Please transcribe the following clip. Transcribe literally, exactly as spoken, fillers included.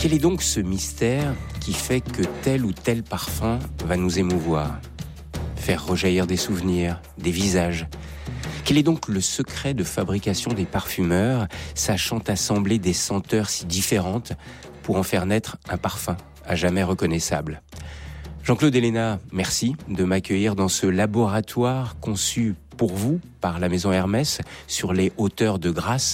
Quel est donc ce mystère qui fait que tel ou tel parfum va nous émouvoir, faire rejaillir des souvenirs, des visages ? Quel est donc le secret de fabrication des parfumeurs, sachant assembler des senteurs si différentes pour en faire naître un parfum à jamais reconnaissable ? Jean-Claude Héléna, merci de m'accueillir dans ce laboratoire conçu pour vous par la Maison Hermès sur les hauteurs de Grasse.